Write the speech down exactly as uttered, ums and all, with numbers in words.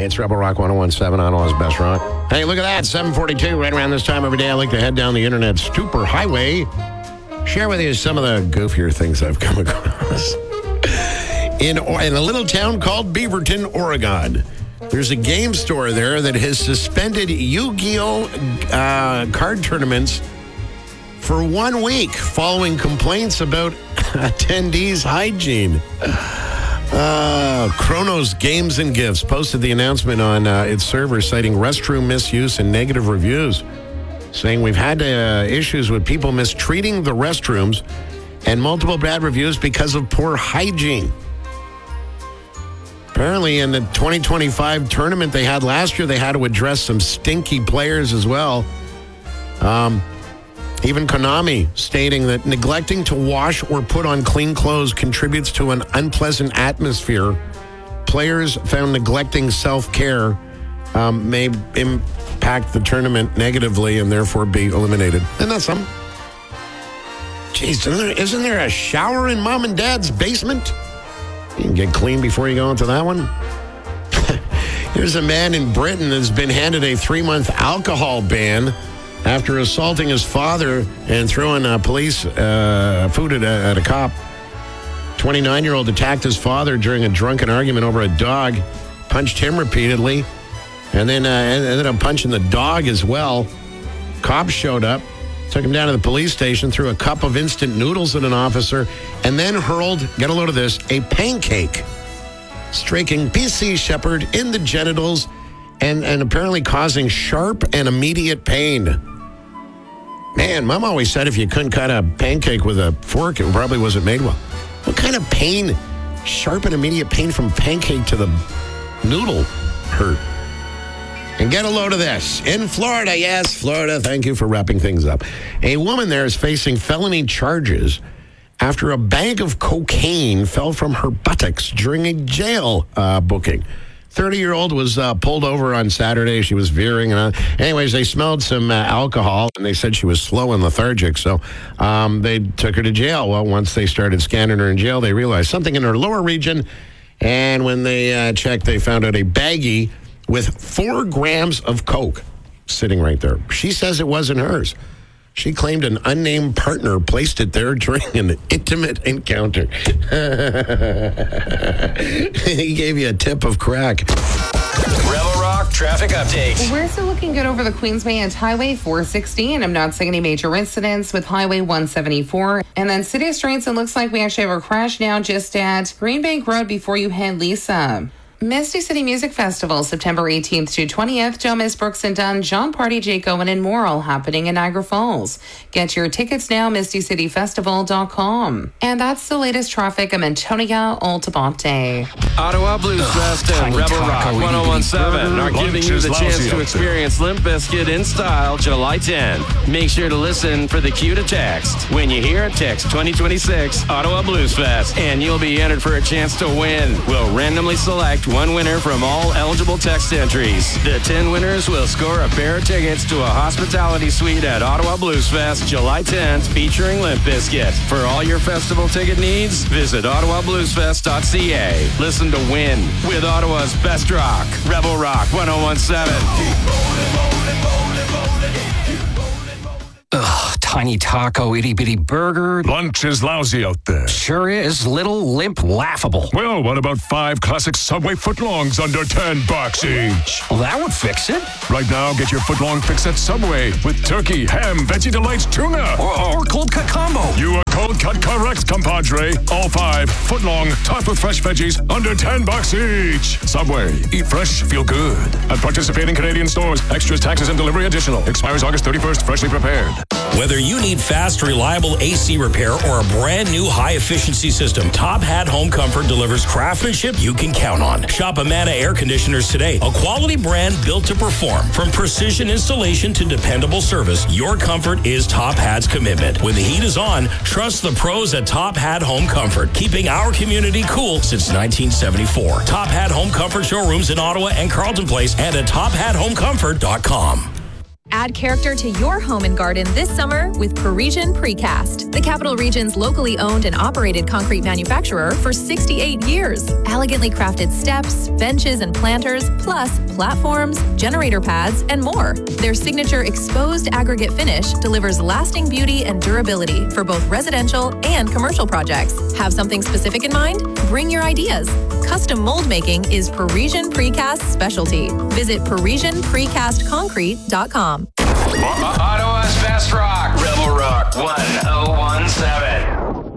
it's Rebel Rock one oh one seven, Ottawa's best rock. Hey, look at that, seven forty-two. Right around this time every day, I like to head down the internet super highway. Share with you some of the goofier things I've come across. In, in a little town called Beaverton, Oregon, there's a game store there that has suspended Yu-Gi-Oh! Uh, card tournaments for one week following complaints about attendees' hygiene. Uh, Chronos Games and Gifts posted the announcement on uh, its server citing restroom misuse and negative reviews, saying we've had uh, issues with people mistreating the restrooms and multiple bad reviews because of poor hygiene. Apparently, in the twenty twenty-five tournament they had last year, they had to address some stinky players as well. Um, even Konami stating that neglecting to wash or put on clean clothes contributes to an unpleasant atmosphere. Players found neglecting self-care um, may impact the tournament negatively and therefore be eliminated. Isn't that something? Jeez, isn't there, isn't there a shower in mom and dad's basement? You can get clean before you go into that one. Here's a man in Britain that's been handed a three-month alcohol ban after assaulting his father and throwing uh, police uh, food at a, at a cop. twenty-nine-year-old attacked his father during a drunken argument over a dog, punched him repeatedly, and then uh, ended up punching the dog as well. Cops showed up, took him down to the police station, threw a cup of instant noodles at an officer, and then hurled, get a load of this, a pancake, striking P C Shepherd in the genitals and, and apparently causing sharp and immediate pain. Man, Mom always said if you couldn't cut a pancake with a fork, it probably wasn't made well. What kind of pain, sharp and immediate pain from pancake to the noodle hurt? And get a load of this. In Florida, yes, Florida, thank you for wrapping things up. A woman there is facing felony charges after a bag of cocaine fell from her buttocks during a jail uh, booking. thirty-year-old was uh, pulled over on Saturday. She was veering. And, uh, anyways, they smelled some uh, alcohol, and they said she was slow and lethargic. So um, they took her to jail. Well, once they started scanning her in jail, they realized something in her lower region. And when they uh, checked, they found out a baggie with four grams of coke sitting right there. She says it wasn't hers. She claimed an unnamed partner placed it there during an intimate encounter. He gave you a tip of crack. Rebel Rock traffic update. We're still looking good over the Queensway and Highway four sixty, and I'm not seeing any major incidents with Highway one seventy-four. And then City Streets, it looks like we actually have a crash now just at Green Bank Road before you hit Lisa. Misty City Music Festival, September eighteenth to twentieth. Joe Miss Brooks and Dunn, John Party, Jake Owen, and more, all happening in Niagara Falls. Get your tickets now, misty city festival dot com. And that's the latest traffic. I'm Antonia Altabonte. Ottawa Blues Fest and Rebel Rock one oh one seven are giving you the chance to experience Limp Bizkit in style July tenth. Make sure to listen for the cue to text. When you hear it, text twenty twenty-six Ottawa Blues Fest, and you'll be entered for a chance to win. We'll randomly select one winner from all eligible text entries. The ten winners will score a pair of tickets to a hospitality suite at Ottawa Blues Fest July tenth featuring Limp Bizkit. For all your festival ticket needs, visit ottawa blues fest dot c a. Listen to Win with Ottawa's best rock, Rebel Rock one oh one seven. Ugh, tiny taco, itty bitty burger. Lunch is lousy out there. Sure is. Little, limp, laughable. Well, what about five classic Subway footlongs under ten bucks each? Well, that would fix it. Right now, get your footlong fix at Subway with turkey, ham, veggie delights, tuna. Or, or cold cut combo. You are cold cut correct, compadre. All five footlong, topped with fresh veggies, under ten bucks each. Subway. Eat fresh, feel good. At participating Canadian stores, extras, taxes, and delivery additional. Expires August thirty-first, freshly prepared. Whether you need fast, reliable A C repair or a brand new high-efficiency system, Top Hat Home Comfort delivers craftsmanship you can count on. Shop Amana Air Conditioners today, a quality brand built to perform. From precision installation to dependable service, your comfort is Top Hat's commitment. When the heat is on, trust the pros at Top Hat Home Comfort, keeping our community cool since nineteen seventy-four. Top Hat Home Comfort showrooms in Ottawa and Carleton Place and at top hat home comfort dot com. Add character to your home and garden this summer with Parisian Precast, the Capital Region's locally owned and operated concrete manufacturer for sixty-eight years. Elegantly crafted steps, benches, and planters, plus platforms, generator pads, and more. Their signature exposed aggregate finish delivers lasting beauty and durability for both residential and commercial projects. Have something specific in mind? Bring your ideas. Custom mold making is Parisian Precast's specialty. Visit Parisian Precast Concrete dot com. Ottawa's best rock. Rebel Rock one oh one seven.